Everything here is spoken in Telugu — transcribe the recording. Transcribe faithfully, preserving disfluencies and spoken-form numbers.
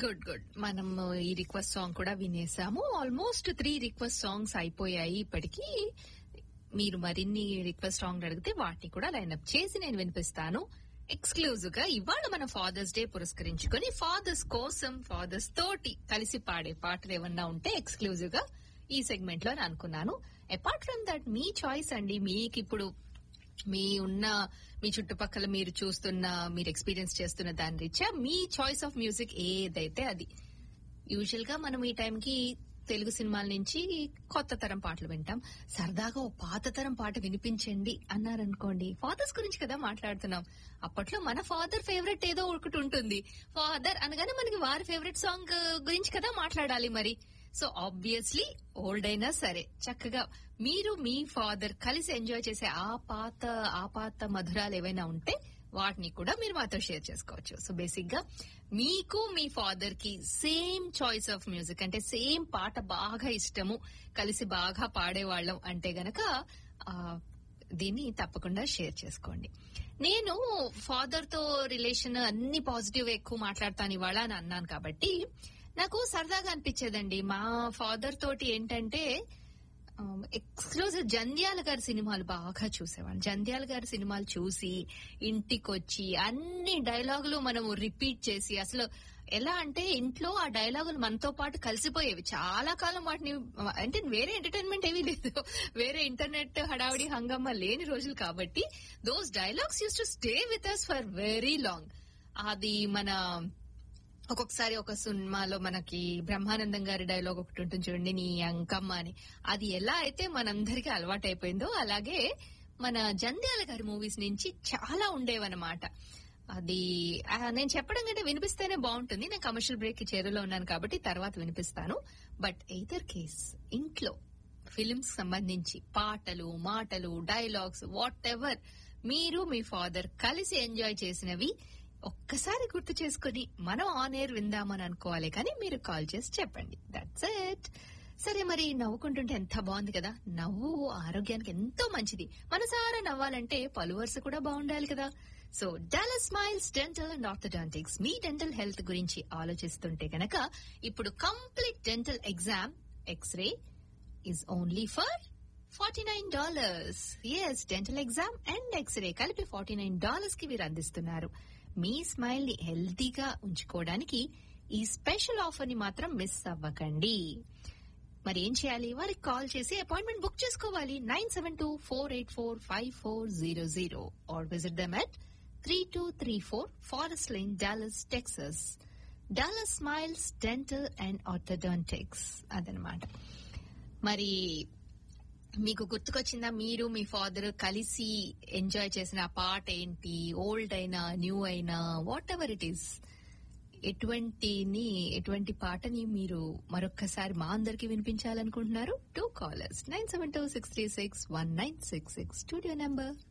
గుడ్ గుడ్ మనం ఈ రిక్వెస్ట్ సాంగ్ కూడా వినేసాము. ఆల్మోస్ట్ త్రీ రిక్వెస్ట్ సాంగ్స్ అయిపోయాయి ఇప్పటికీ. మీరు మరిన్ని రిక్వెస్ట్ సాంగ్ అడిగితే వాటిని కూడా లైన్అప్ చేసి నేను వినిపిస్తాను. ఎక్స్క్లూజివ్ గా ఇవాళ మన ఫాదర్స్ డే పురస్కరించుకొని ఫాదర్స్ కోసం ఫాదర్స్ తోటి కలిసి పాడే పాటలు ఏమన్నా ఉంటే ఎక్స్క్లూజివ్ గా ఈ సెగ్మెంట్ లో అనుకున్నాను. Apart from that me choice అండి. మీకు ఇప్పుడు మీ ఉన్న మీ చుట్టుపక్కల మీరు చూస్తున్న మీరు ఎక్స్పీరియన్స్ చేస్తున్న దాని రీత్యా మీ చాయిస్ ఆఫ్ మ్యూజిక్ ఏదైతే అది. యూజువల్ గా మనం ఈ టైంకి తెలుగు సినిమాల నుంచి కొత్త తరం పాటలు వింటాం. సరదాగా ఓ పాత తరం పాట వినిపించండి అన్నారనుకోండి, ఫాదర్స్ గురించి కదా మాట్లాడుతున్నాం. అప్పట్లో మన ఫాదర్ ఫేవరెట్ ఏదో ఒకటి ఉంటుంది. ఫాదర్ అనగానే మనకి వారి ఫేవరెట్ సాంగ్ గురించి కదా మాట్లాడాలి మరి. సో ఆబ్వియస్లీ ఓల్డ్ అయినా సరే చక్కగా మీరు మీ ఫాదర్ కలిసి ఎంజాయ్ చేసే ఆ పాత ఆ పాత మధురాలు ఏవైనా ఉంటే వాటిని కూడా మీరు మాతో షేర్ చేసుకోవచ్చు. సో బేసిక్ గా మీకు మీ ఫాదర్ కి సేమ్ చాయిస్ ఆఫ్ మ్యూజిక్ అంటే సేమ్ పాట బాగా ఇష్టము, కలిసి బాగా పాడేవాళ్లం అంటే గనక దీన్ని తప్పకుండా షేర్ చేసుకోండి. నేను ఫాదర్ తో రిలేషన్ అన్ని పాజిటివ్ ఎక్కువ మాట్లాడతాను ఇవాళ అని అన్నాను కాబట్టి నాకు సరదాగా అనిపించేదండి. మా ఫాదర్ తోటి ఏంటంటే ఎక్స్క్లూజివ్ జంధ్యాల గారి సినిమాలు బాగా చూసేవాళ్ళు. జంధ్యాల గారి సినిమాలు చూసి ఇంటికొచ్చి అన్ని డైలాగులు మనం రిపీట్ చేసి, అసలు ఎలా అంటే ఇంట్లో ఆ డైలాగులు మనతో పాటు కలిసిపోయేవి చాలా కాలం. వాటిని అంటే వేరే ఎంటర్టైన్మెంట్ ఏమీ లేదు, వేరే ఇంటర్నెట్ హడావిడి హంగమ్మ లేని రోజులు కాబట్టి those dialogues use to stay with us for very long. అది మన ఒక్కొక్కసారి ఒక సినిమాలో మనకి బ్రహ్మానందం గారి డైలాగ్ ఒకటి ఉంటుంది చూడండి, నీ అంకమ్మ అని. అది ఎలా అయితే మనందరికీ అలవాటైపోయిందో అలాగే మన జంధ్యాల గారి మూవీస్ నుంచి చాలా ఉండేవన్నమాట. అది నేను చెప్పడం కంటే వినిపిస్తేనే బాగుంటుంది. నేను కమర్షియల్ బ్రేక్ కి చేరులో ఉన్నాను కాబట్టి తర్వాత వినిపిస్తాను. బట్ ఎయిదర్ కేస్ ఇంట్లో ఫిలిమ్స్ సంబంధించి పాటలు, మాటలు, డైలాగ్స్ వాట్ ఎవర్ మీరు మీ ఫాదర్ కలిసి ఎంజాయ్ చేసినవి ఒక్కసారి గుర్తు చేసుకుని మనం ఆన్ ఎయిర్ విందామని అనుకోవాలి, కానీ మీరు కాల్ చేసి చెప్పండి. That's it. సరే, మరి నవ్వుకుంటుంటే ఎంత బాగుంది కదా. నవ్వు ఆరోగ్యానికి ఎంతో మంచిది. మనసారా నవ్వాలంటే పలు వరుస కూడా బాగుండాలి కదా. So Dallas smiles dental and orthodontics me dental health గురించి ఆలోచిస్తుంటే గనక ఇప్పుడు complete dental exam x ray is only for forty nine dollars. Yes, dental exam and x ray కలిపి ఫార్టీ నైన్ డాలర్స్ కి మీరు అందిస్తున్నారు. మీ స్మైల్ ని హెల్తీగా ఉంచుకోవడానికి ఈ స్పెషల్ ఆఫర్ ని మాత్రం మిస్ అవ్వకండి. మరి ఏం చేయాలి? వారికి కాల్ చేసి అపాయింట్మెంట్ బుక్ చేసుకోవాలి. Nine seven two four eight four five four zero zero or visit them at three two three four forest lane, Dallas, Texas. Dallas smiles dental and orthodontics అదనమాట. మరి మీకు గుర్తుకొచ్చిందా మీరు మీ ఫాదర్ కలిసి ఎంజాయ్ చేసిన పాట ఏంటి? ఓల్డ్ అయినా న్యూ అయినా వాట్ ఎవర్ ఇట్ ఈస్, ఎటువంటిని ఎటువంటి పాటని మీరు మరొక్కసారి మా అందరికి వినిపించాలనుకుంటున్నారు? Two callers nine seven two six three six one nine six six studio number.